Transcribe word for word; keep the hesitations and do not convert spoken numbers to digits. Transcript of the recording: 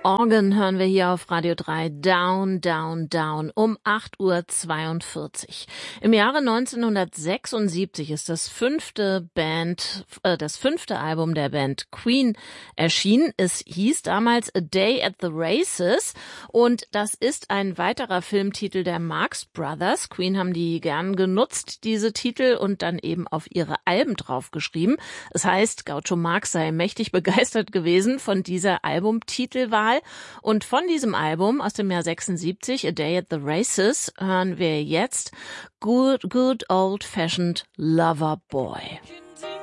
Organ hören wir hier auf Radio drei, Down, Down, Down, um acht Uhr zweiundvierzig. Im Jahre neunzehnhundertsechsundsiebzig ist das fünfte Band, äh, das fünfte Album der Band Queen erschienen. Es hieß damals A Day at the Races und das ist ein weiterer Filmtitel der Marx Brothers. Queen haben die gern genutzt, diese Titel, und dann eben auf ihre Alben draufgeschrieben. Es heißt, Groucho Marx sei mächtig begeistert gewesen von dieser Albumtitelwahl. Und von diesem Album aus dem Jahr sechsundsiebzig, A Day at the Races, hören wir jetzt Good, Good Old Fashioned Lover Boy.